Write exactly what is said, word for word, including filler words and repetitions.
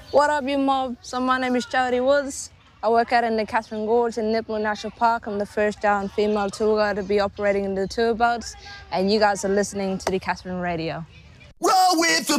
What up, you mob? So my name is Charity Woods. I work out in the Catherine Gorge in Nipmuc National Park. I'm the first down female tour guide to be operating in the tour boats, and you guys are listening to the Catherine Radio. Roll with the